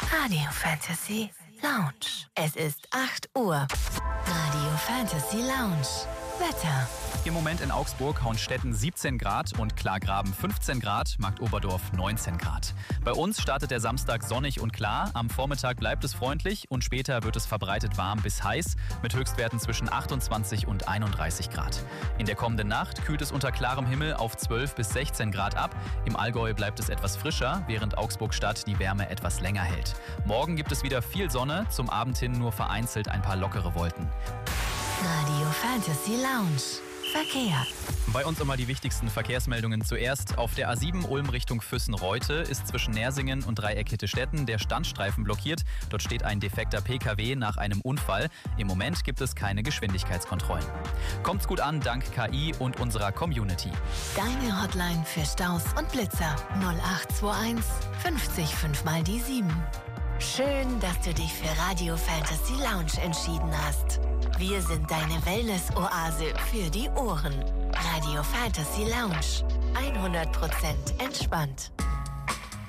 Radio Fantasy Lounge. Es ist 8 Uhr. Radio Fantasy Lounge. Wetter. Im Moment in Augsburg, Hauenstetten 17 Grad und Klargraben 15 Grad, Marktoberdorf 19 Grad. Bei uns startet der Samstag sonnig und klar. Am Vormittag bleibt es freundlich und später wird es verbreitet warm bis heiß mit Höchstwerten zwischen 28 und 31 Grad. In der kommenden Nacht kühlt es unter klarem Himmel auf 12 bis 16 Grad ab. Im Allgäu bleibt es etwas frischer, während Augsburg-Stadt die Wärme etwas länger hält. Morgen gibt es wieder viel Sonne, zum Abend hin nur vereinzelt ein paar lockere Wolken. Radio Fantasy Lounge. Verkehr. Bei uns immer die wichtigsten Verkehrsmeldungen zuerst. Auf der A7 Ulm Richtung Füssen-Reute ist zwischen Nersingen und Dreieck-Hittestätten der Standstreifen blockiert. Dort steht ein defekter PKW nach einem Unfall. Im Moment gibt es keine Geschwindigkeitskontrollen. Kommt's gut an dank KI und unserer Community. Deine Hotline für Staus und Blitzer 0821 50 5 mal die 7. Schön, dass du dich für Radio Fantasy Lounge entschieden hast. Wir sind deine Wellness-Oase für die Ohren. Radio Fantasy Lounge. 100% entspannt.